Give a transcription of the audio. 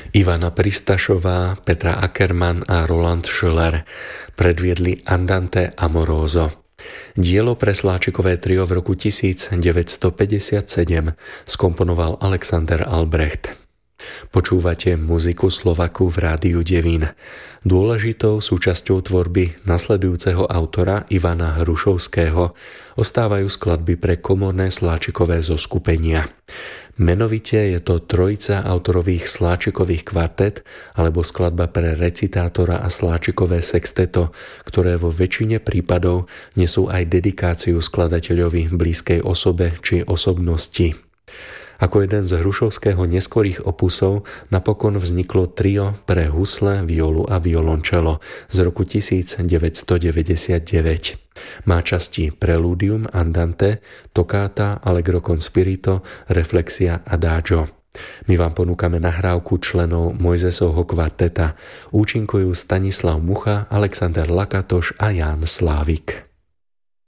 Ivana Pristašová, Petra Ackermann a Roland Schiller predviedli Andante Amoroso. Dielo pre sláčikové trio v roku 1957 skomponoval Alexander Albrecht. Počúvate muziku Slovaku v Rádiu Devín. Dôležitou súčasťou tvorby nasledujúceho autora Ivana Hrušovského ostávajú skladby pre komorné sláčikové zoskupenia. Menovite je to trojica autorových sláčikových kvartet alebo skladba pre recitátora a sláčikové sexteto, ktoré vo väčšine prípadov nesú aj dedikáciu skladateľovi blízkej osobe či osobnosti. Ako jeden z Hrušovského neskorých opusov napokon vzniklo trio pre husle, violu a violončelo z roku 1999. Má časti Preludium, Andante, Toccata, Allegro con spirito, Reflexia, Adagio. My vám ponúkame nahrávku členov Mojzesovho kvarteta. Účinkujú Stanislav Mucha, Alexander Lakatoš a Ján Slávik.